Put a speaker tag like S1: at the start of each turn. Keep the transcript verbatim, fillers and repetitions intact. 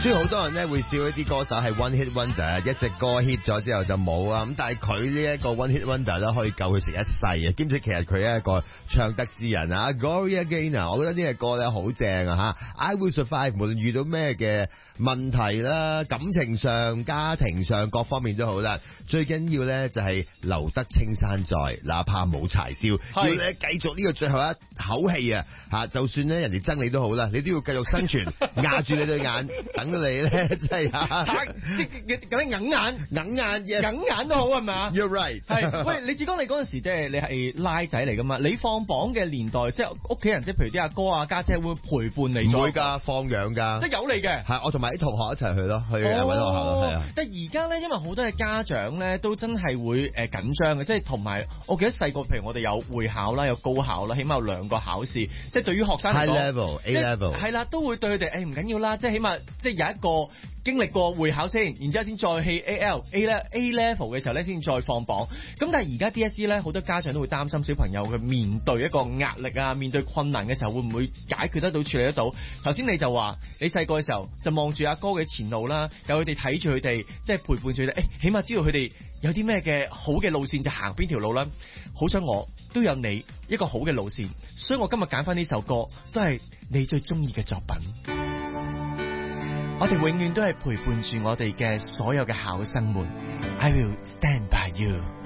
S1: 雖然好多人咧會笑一啲歌手係 one hit wonder， 一隻歌 hit 咗之後就冇啊，咁但係佢呢一個 one hit wonder 咧可以救佢食一世啊，兼且其實佢係一個唱得之人啊 ，Gloria Gaynor， 我覺得呢隻歌咧好正啊吓 ，I Will Survive， 無論遇到咩嘅問題啦，感情上、家庭上各方面都好啦，最緊要咧就係留得青山在，哪怕冇柴燒，要你繼續呢個最後一口氣啊吓，就算咧人哋憎你都好啦，你都要繼續生存，壓住你對眼，等你咧真係吓，
S2: 即係咁樣硬眼，
S1: 硬眼嘅，
S2: 硬眼都好係咪啊
S1: ？You're right。
S2: 係，喂，李志剛，你嗰陣時即係你係拉仔嚟噶嘛？你放榜嘅年代，即係屋企人，即係譬如啲阿哥啊、家姐會陪伴你，
S1: 唔會㗎，放養㗎，
S2: 即係有你嘅。
S1: 係我同埋啲同學一齊去咯，去揾學校咯，係啊。
S2: 但係而家咧，因為好多嘅家長咧都真係會誒緊張嘅，即係同埋我記得細個，譬如我哋有會考啦，有高考啦，起碼有兩個考試，即係對於學生嚟講
S1: High level、A level
S2: 係啦，都會對佢哋誒唔緊要啦，即係起碼即係有一個經歷過會考先，然之後先再去 A L A 咧 A level 嘅時候咧，先再放榜。咁但係而家 D S E 咧，好多家長都會擔心小朋友嘅面對一個壓力啊，面對困難嘅時候會唔會解決得到、處理得到？頭先你就話你細個嘅時候就望住阿哥嘅前路啦，有佢哋睇住佢哋，即係陪伴住佢哋，誒，起碼知道佢哋有啲咩嘅好嘅路線就行邊條路啦。好想我都有你一個好嘅路線，所以我今日揀翻呢首歌都係你最中意嘅作品。我哋永遠都係陪伴住我哋嘅所有嘅考生們 I will stand by you。